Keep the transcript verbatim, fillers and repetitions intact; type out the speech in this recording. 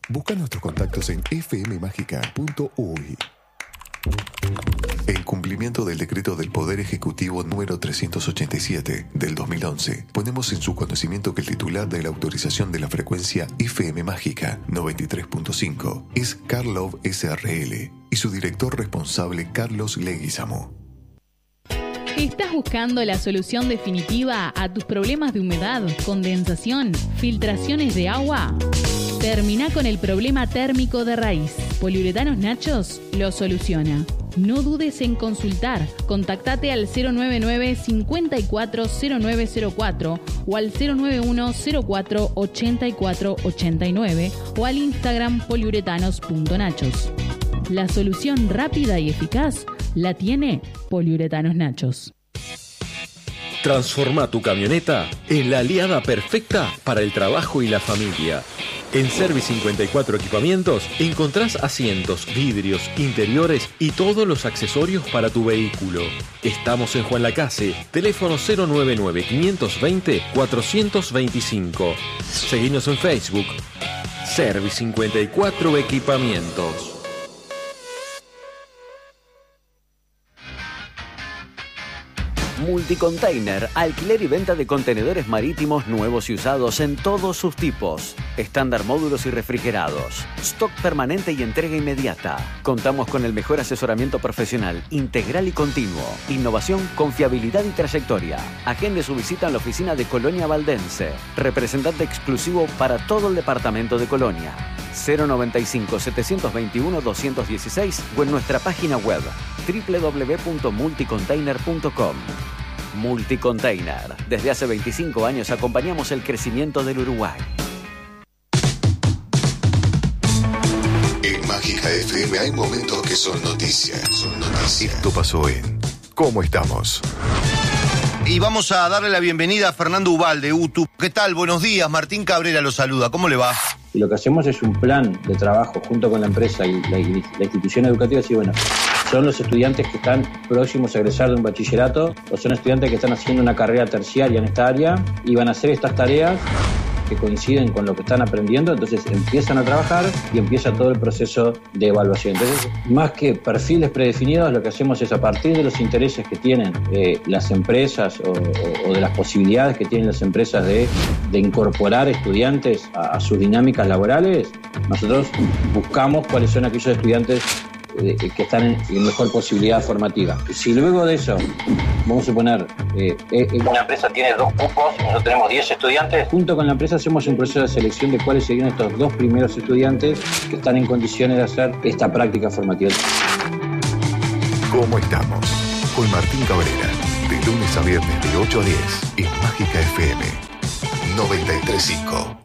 Busca nuestros contactos en f m mágica punto u y. En cumplimiento del decreto del Poder Ejecutivo número trescientos ochenta y siete del dos mil once, ponemos en su conocimiento que el titular de la autorización de la frecuencia F M Mágica noventa y tres punto cinco es Karlov S R L y su director responsable Carlos Leguizamo. ¿Estás buscando la solución definitiva a tus problemas de humedad, condensación, filtraciones de agua? Termina con el problema térmico de raíz. Poliuretanos Nachos lo soluciona. No dudes en consultar. Contactate al cero nueve nueve, cincuenta y cuatro, cero nueve cero cuatro o al cero nueve uno, cero cuatro, ochenta y cuatro ochenta y nueve o al Instagram poliuretanos punto nachos. La solución rápida y eficaz la tiene Poliuretanos Nachos. Transforma tu camioneta en la aliada perfecta para el trabajo y la familia. En Service cincuenta y cuatro Equipamientos encontrás asientos, vidrios, interiores y todos los accesorios para tu vehículo. Estamos en Juan Lacase, teléfono cero nueve nueve, cinco dos cero, cuatro dos cinco. Seguinos en Facebook, Service cincuenta y cuatro Equipamientos. Multicontainer, alquiler y venta de contenedores marítimos nuevos y usados en todos sus tipos. Estándar módulos y refrigerados. Stock permanente y entrega inmediata. Contamos con el mejor asesoramiento profesional, integral y continuo. Innovación, confiabilidad y trayectoria. Agende su visita en la oficina de Colonia Valdense. Representante exclusivo para todo el departamento de Colonia. cero noventa y cinco, setecientos veintiuno, doscientos dieciséis o en nuestra página web doble u doble u doble u punto multicontainer punto com. Multicontainer. Desde hace veinticinco años acompañamos el crecimiento del Uruguay. En Mágica F M hay momentos que son noticias. Son noticias. Esto pasó en ¿Cómo estamos? Y vamos a darle la bienvenida a Fernando Ubalde, U T U. ¿Qué tal? Buenos días. Martín Cabrera lo saluda. ¿Cómo le va? Y lo que hacemos es un plan de trabajo junto con la empresa y la, y la institución educativa. Y bueno, son los estudiantes que están próximos a egresar de un bachillerato o son estudiantes que están haciendo una carrera terciaria en esta área y van a hacer estas tareas que coinciden con lo que están aprendiendo, entonces empiezan a trabajar y empieza todo el proceso de evaluación. Entonces, más que perfiles predefinidos, lo que hacemos es a partir de los intereses que tienen eh, las empresas o, o, o de las posibilidades que tienen las empresas de, de incorporar estudiantes a, a sus dinámicas laborales, nosotros buscamos cuáles son aquellos estudiantes eh, que están en, en mejor posibilidad formativa. Si luego de eso, vamos a suponer, eh, eh, una empresa tiene dos cupos y nosotros tenemos diez estudiantes, junto con la empresa hacemos un proceso de selección de cuáles serían estos dos primeros estudiantes que están en condiciones de hacer esta práctica formativa. ¿Cómo estamos? Con Martín Cabrera, de lunes a viernes de ocho a diez en Mágica F M noventa y tres punto cinco.